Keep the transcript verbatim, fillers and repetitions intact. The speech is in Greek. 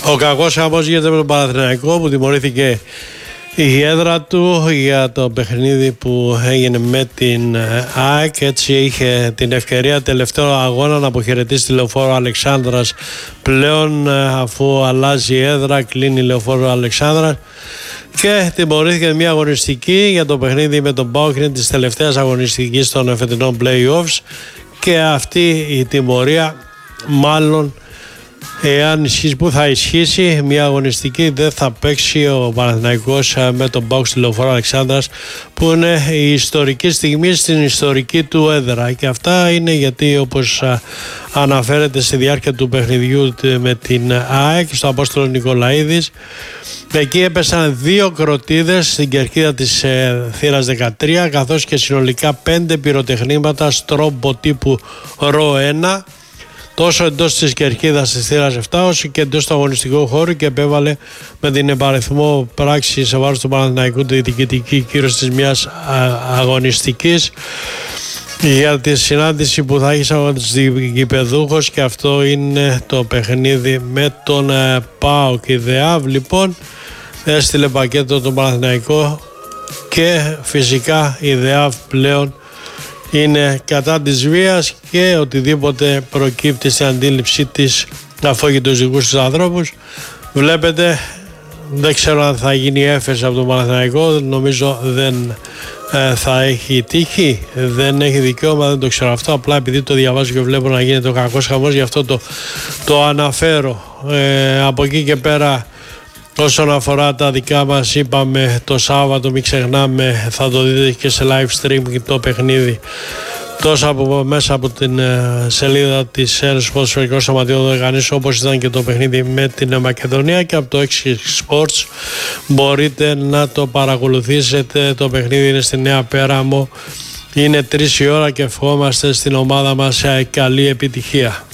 Ο κακός χαμός γίνεται με τον Παναθηναϊκό που τιμωρήθηκε η έδρα του για το παιχνίδι που έγινε με την ΑΕΚ. Έτσι είχε την ευκαιρία τελευταίο αγώνα να αποχαιρετήσει τη Λεωφόρο Αλεξάνδρας πλέον, αφού αλλάζει η έδρα, κλείνει η Λεωφόρο Αλεξάνδρας και τιμωρήθηκε μια αγωνιστική για το παιχνίδι με τον ΠΑΟΚ. Είναι της τελευταίας αγωνιστικής των φετινών play-offs και αυτή η τιμωρία μάλλον, εάν ισχύσει, που θα ισχύσει, μια αγωνιστική δεν θα παίξει ο Παναθηναϊκός με τον ΠΑΟΚ στη Λεωφόρο Αλεξάνδρας, που είναι η ιστορική στιγμή στην ιστορική του έδρα. Και αυτά είναι γιατί, όπως αναφέρεται στη διάρκεια του παιχνιδιού με την ΑΕΚ στο Απόστολο Νικολαίδης, εκεί έπεσαν δύο κροτίδες στην κερκίδα της ε, θύρας δεκατρία, καθώς και συνολικά πέντε πυροτεχνήματα στρόμπο τύπου ρο ένα, τόσο εντός της κερκίδας της θύρας επτά όσο και εντός του αγωνιστικού χώρου, και επέβαλε με την επαριθμό πράξη σε βάρος του Παναθηναϊκού τη διοικητική κύρωση της μιας αγωνιστικής για τη συνάντηση που θα έχει σαν γηπεδούχος, και αυτό είναι το παιχνίδι με τον ΠΑΟΚ. Η ΔΕΑΒ λοιπόν έστειλε πακέτο τον Παναθηναϊκό και φυσικά η ΔΕΑΒ πλέον είναι κατά της βίας και οτιδήποτε προκύπτει στην αντίληψή της να φόγει τους δικούς τους ανθρώπους. Βλέπετε, δεν ξέρω αν θα γίνει έφεση από τον Παναθηναϊκό, νομίζω δεν ε, θα έχει τύχη, δεν έχει δικαίωμα, δεν το ξέρω αυτό, απλά επειδή το διαβάζω και βλέπω να γίνεται ο κακός χαμός, γι' αυτό το, το αναφέρω. Ε, από εκεί και πέρα, όσον αφορά τα δικά μας, είπαμε το Σάββατο, μην ξεχνάμε, θα το δείτε και σε live stream και το παιχνίδι τόσο από μέσα από την uh, σελίδα της Ένωσης Ποδοσφαιρικών Σωματείων Οργανίσεων, όπως ήταν και το παιχνίδι με την Μακεδονία, και από το X Sports μπορείτε να το παρακολουθήσετε. Το παιχνίδι είναι στη Νέα Πέραμο, είναι τρεις η ώρα και ευχόμαστε στην ομάδα μας καλή επιτυχία.